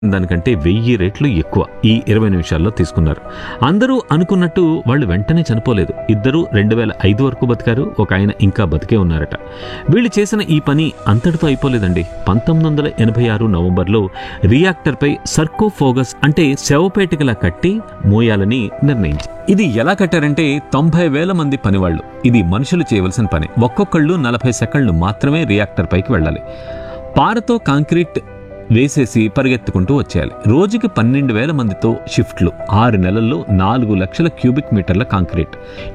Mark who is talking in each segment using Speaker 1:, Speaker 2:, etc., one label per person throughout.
Speaker 1: దానికంటే 1000 రెట్లు ఎక్కువ ఈ 20 నిమిషాల్లో తీసుకున్నారు. అందరూ అనుకున్నట్టు వాళ్ళు వెంటనే చనిపోలేదు. ఇద్దరు 2005 వరకు బతికారు. ఒక ఆయన ఇంకా బతికే ఉన్నారట. వీళ్ళు చేసిన ఈ పని అంతటితో అయిపోలేదండి. 1986 నవంబర్లో రియాక్టర్పై సర్కోఫోగస్ అంటే శవపేటికలా కట్టి మోయాలని నిర్ణయించి ఇది ఎలా కట్టారంటే 90,000 మంది పనివాళ్లు. ఇది మనుషులు చేయవలసిన పని. ఒక్కొక్కళ్ళు 40 సెకండ్లు మాత్రమే రియాక్టర్ పైకి వెళ్ళాలి. పారతో కాంక్రీట్ వేసేసి పరిగెత్తుకుంటూ వచ్చేయాలి. రోజుకి 12,000 మందితో షిఫ్ట్లు. 6 నెలల్లో 4 లక్షల క్యూబిక్ మీటర్ల కాంక్రీట్,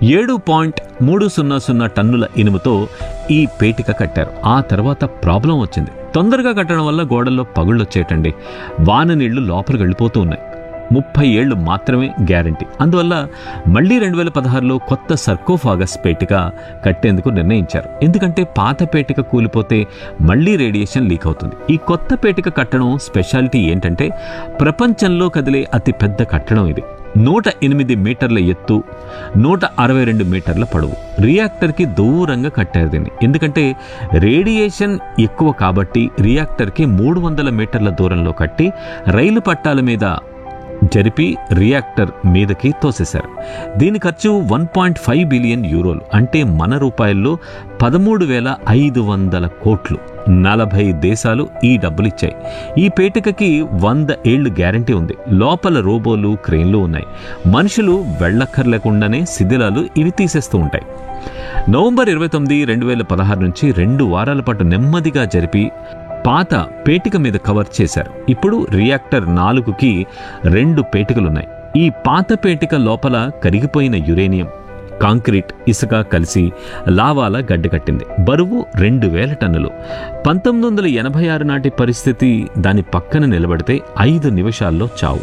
Speaker 1: 7.300 టన్నుల ఇనుముతో ఈ పేటిక కట్టారు. ఆ తర్వాత ప్రాబ్లం వచ్చింది. తొందరగా కట్టడం వల్ల గోడల్లో పగుళ్ళొచ్చేటండి. వాన నీళ్లు లోపలికి వెళ్ళిపోతూ ఉన్నాయి. 30 ఏళ్లు మాత్రమే గ్యారంటీ. అందువల్ల మళ్లీ 2016లో కొత్త సర్కోఫాగస్ పేటిక కట్టేందుకు నిర్ణయించారు. ఎందుకంటే పాత పేటిక కూలిపోతే మళ్లీ రేడియేషన్ లీక్ అవుతుంది. ఈ కొత్త పేటిక కట్టడం స్పెషాలిటీ ఏంటంటే ప్రపంచంలో కదిలే అతి పెద్ద కట్టడం ఇది. 108 మీటర్ల ఎత్తు, 162 మీటర్ల పొడవు. రియాక్టర్కి దూరంగా కట్టారు దీన్ని. ఎందుకంటే రేడియేషన్ ఎక్కువ కాబట్టి రియాక్టర్కి 300 మీటర్ల దూరంలో కట్టి రైలు పట్టాల మీద జరిపి రియాక్టర్ మీదకి తోసేశారు. దీని ఖర్చు 1.5 బిలియన్ యూరోలు, అంటే మన రూపాయల్లో 13,500 కోట్లు. 40 దేశాలు ఈ డబ్బులిచ్చాయి. ఈ పేటికకి 100 ఏళ్లు గ్యారంటీ ఉంది. లోపల రోబోలు, క్రేన్లు ఉన్నాయి. మనుషులు వెళ్ళక్కర్లేకుండానే శిథిలాలు ఇవి తీసేస్తూ ఉంటాయి. నవంబర్ 29, 2016 నుంచి 2 వారాల పాటు నెమ్మదిగా జరిపి పాత పేటిక మీద కవర్ చేశారు. ఇప్పుడు రియాక్టర్ 4కి 2 పేటికలున్నాయి. ఈ పాత పేటిక లోపల కరిగిపోయిన యురేనియం, కాంక్రీట్, ఇసుక కలిసి లావాలా గడ్డకట్టింది. బరువు 2,000 టన్నులు. 1986 నాటి పరిస్థితి దాని పక్కన నిలబడితే 5 నిమిషాల్లో చావు.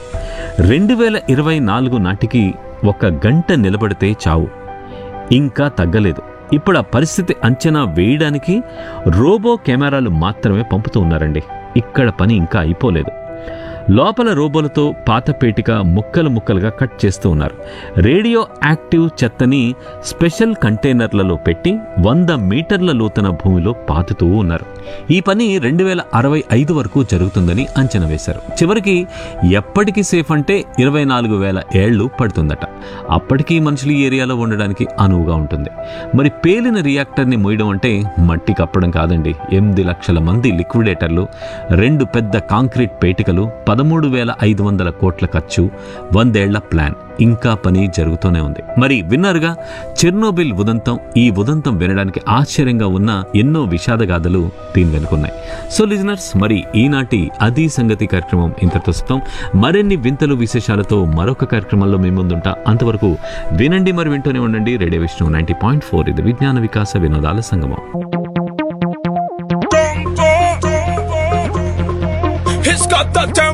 Speaker 1: 2024 నాటికి 1 గంట నిలబడితే చావు. ఇంకా తగ్గలేదు. ఇప్పుడు ఆ పరిస్థితి అంచనా వేయడానికి రోబో కెమెరాలు మాత్రమే పంపుతూ ఉన్నారండి. ఇక్కడ పని ఇంకా అయిపోలేదు. లోపల రోబోలతో పాత పేటిక ముక్కలు ముక్కలుగా కట్ చేస్తూ ఉన్నారు. రేడియో యాక్టివ్ చెత్తని స్పెషల్ కంటైనర్లలో పెట్టి 100 మీటర్ల లోతున భూమిలో పాతుతూ ఉన్నారు. ఈ పని 2065 వరకు జరుగుతుందని అంచనా వేశారు. చివరికి ఎప్పటికీ సేఫ్ అంటే 24,000 ఏళ్లు పడుతుందట. అప్పటికీ మనుషులు ఈ ఏరియాలో ఉండడానికి అనువుగా ఉంటుంది. మరి పేలిన రియాక్టర్ని మోయడం అంటే మట్టి కప్పడం కాదండి. 8 లక్షల మంది లిక్విడేటర్లు, 2 పెద్ద కాంక్రీట్ పేటికలు, 13,500 కోట్ల ఖర్చు, 100 ఏళ్ల ప్లాన్. ఇంకా పని జరుగుతూనే ఉంది. మరి విన్నారుగా చెర్నోబిల్ ఉదంతం. ఈ ఉదంతం వినడానికి ఆశ్చర్యంగా ఉన్న ఎన్నో విషాదగాథలు దీని వెనుకున్నాయి. సో లిజనర్స్, మరి ఈనాటి అది సంగతి కార్యక్రమం ఇంతటితో సిద్ధం. మరిన్ని వింతలు విశేషాలతో మరొక కార్యక్రమంలో మేము ముందుంటా. అంతవరకు వినండి, మరి వింటూనే ఉండండి రేడియో విష్ణు 90.4. ఇది విజ్ఞాన వికాస వినోదాల సంగమం.
Speaker 2: It's got the